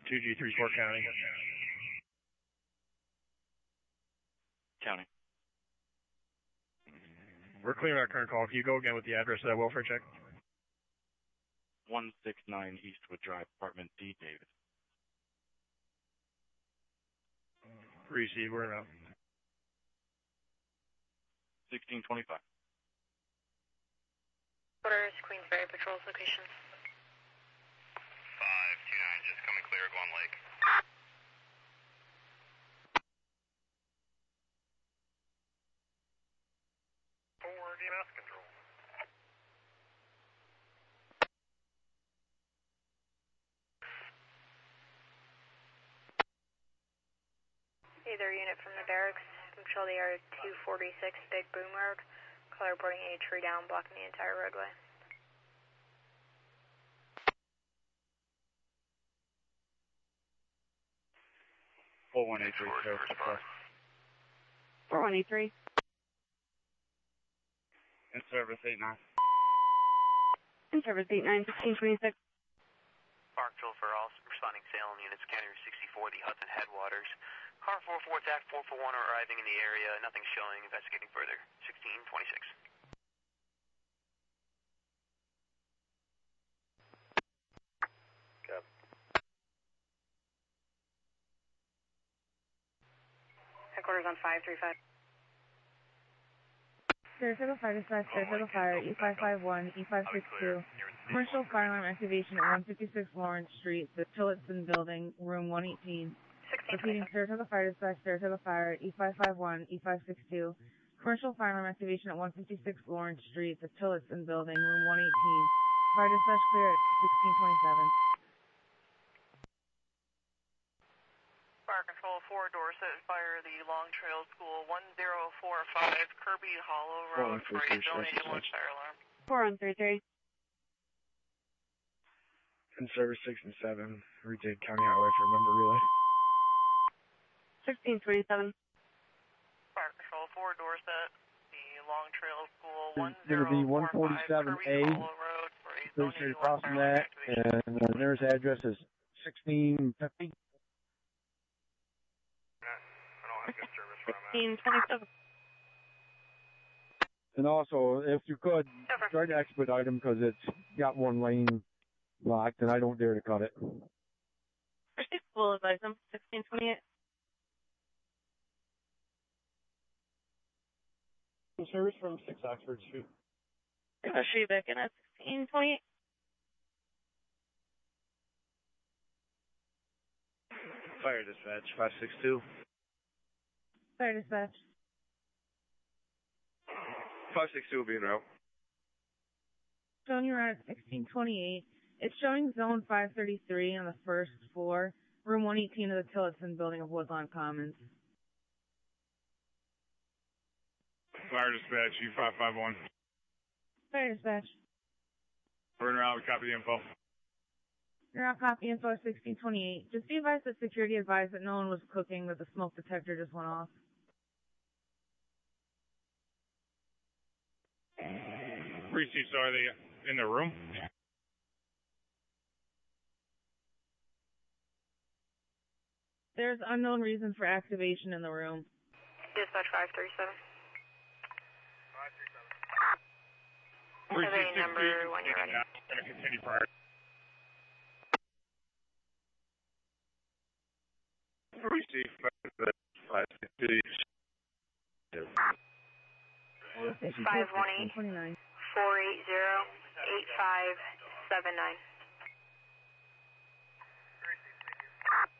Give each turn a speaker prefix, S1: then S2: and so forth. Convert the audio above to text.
S1: 2G34 County.
S2: County.
S1: We're clearing our current call. Can you go again with the address of that welfare check?
S2: 169 Eastwood Drive, Apartment D, David.
S1: Receive, we're in
S2: 1625.
S3: Orders, Queensberry Patrol's location.
S4: 529, just coming clear, Guam Lake. Forward EMS control.
S3: Either unit from the barracks, control the area 246 Big Boom Road. Color reporting a tree down, blocking the entire roadway.
S2: Full 183, service request.
S5: 4183.
S2: In service 89.
S5: In service 89, 1626.
S6: Park Patrol for all responding Salem units, County 64, the Hudson Headwaters. Car 44, TAC 441 are arriving in the area. Nothing showing. Investigating further. 1626.
S4: Cap.
S3: Headquarters on 535.
S5: Saratoga Fire Dispatch, Saratoga Fire, E551, E562. Commercial fire alarm activation at 156 Lawrence Street, the Tillotson Building, room 118. Repeating, Saratoga Fire Dispatch, Saratoga Fire, E551, E562. Commercial fire alarm activation at 156 Lawrence Street, the Tillotson Building, room 118. Fire dispatch clear at 1627.
S7: Fire Control 4, Dorset, fire the Long Trail School 1045 Kirby Hollow Road for a zone 81 fire alarm.
S5: 4133.
S1: in service 6 and 7. Retake County Highway for member relay.
S5: 1627.
S7: Fire Control 4, Dorset, the Long Trail School
S8: It's going to be 147A, go straight across from that, and the nearest address is 1650.
S5: 1627.
S8: And also, if you could, try to expedite them because it's got one lane locked, and I don't dare to cut it.
S5: We'll advise them. 1628.
S1: Service from 6 Oxford Street.
S5: I'll show you back in at 1628.
S1: Fire dispatch 562.
S5: Fire dispatch.
S1: 562 will be en route.
S5: Showing you around at 1628. It's showing zone 533 on the first floor, room 118 of the Tillotson building of Woodlawn Commons.
S1: Fire dispatch U551.
S5: Fire dispatch.
S1: We're en route. We copy the info.
S5: You're on copy info 1628. Just be advised that security advised that no one was cooking, that the smoke detector just went off.
S1: Precincts, are they in the room?
S5: There's unknown reason for activation in the room.
S3: Dispatch 537.
S1: 537.
S3: Have a number when you're ready.
S1: I'm going to continue prior. Receive 562.
S3: 518 480 8579.